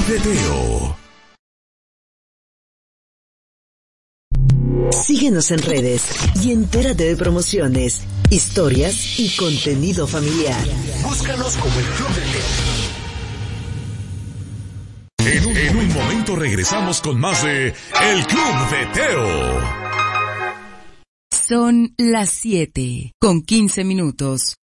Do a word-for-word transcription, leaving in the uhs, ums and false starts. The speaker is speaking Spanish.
de Teo. Síguenos en redes y entérate de promociones, historias y contenido familiar. Búscanos como el Club de Teo. En un, en un momento regresamos con más de El Club de Teo. Son las siete con quince minutos.